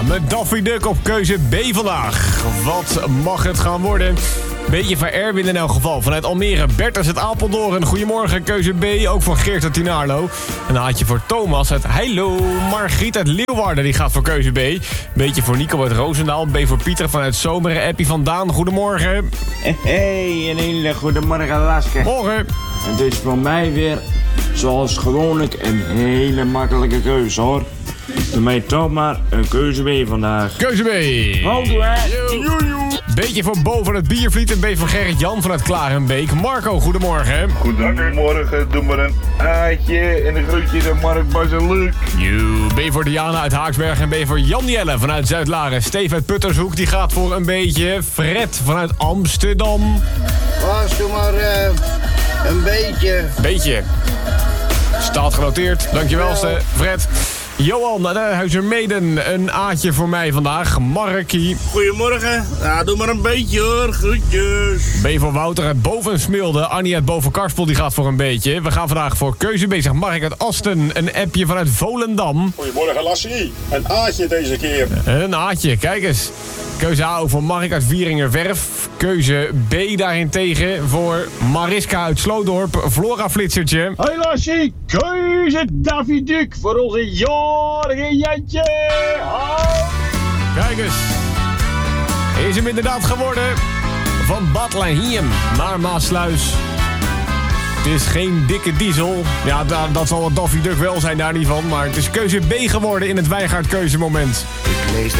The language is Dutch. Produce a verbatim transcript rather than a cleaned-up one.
Ja, met Daffy Duck op keuze B vandaag. Wat mag het gaan worden? Beetje van Erwin in elk geval. Vanuit Almere, Bertus uit Apeldoorn. Goedemorgen, keuze B. Ook van Geert uit Tienaarlo. Een haatje voor Thomas uit Heilo. Margriet uit Leeuwarden, die gaat voor keuze B. Beetje voor Nico uit Roosendaal. B voor Pieter vanuit Zomeren. Appie van Daan, goedemorgen. Hey, een hele goedemorgen, Laske. Morgen. Het is voor mij weer, zoals gewoonlijk, een hele makkelijke keuze, hoor. Doe mij toch maar een keuze B vandaag. Keuze B. Houdoe, hè. Beetje voor Bo van het Biervliet en B voor Gerrit-Jan vanuit Klarenbeek. Marco, goedemorgen. Goedemorgen, doe maar een A'tje en een groetje naar Mark, Bas en Luc. You. B voor Diana uit Haaksberg en B voor Jan Jelle vanuit Zuid-Laren. Steve uit Puttershoek, die gaat voor een beetje. Fred vanuit Amsterdam. Was doe maar uh, een beetje. Beetje. Staat genoteerd. Dankjewel, Ste- Fred. Johan uit Huizermeden, een A'tje voor mij vandaag. Markie. Goedemorgen. Ja, doe maar een beetje hoor. Groetjes. B voor Wouter uit Bovensmilde. Annie uit Bovenkarspel, die gaat voor een beetje. We gaan vandaag voor keuze B. Zegt Mark uit Asten. Een appje vanuit Volendam. Goedemorgen, Lassie. Een A'tje deze keer. Een A'tje, kijk eens. Keuze A ook voor Mark uit Wieringerwerf. Keuze B daarentegen voor Mariska uit Sloodorp. Flora Flitsertje. Hey Lassie, keuze Daffy Duck voor onze jarige Jantje. Oh. Kijk eens. Is hem inderdaad geworden. Van Bad Lahinjem naar Maasluis. Het is geen dikke diesel. Ja, da- dat zal wat Daffy Duck wel zijn, daar niet van. Maar het is keuze B geworden in het Wijngaard keuzemoment. Ik lees de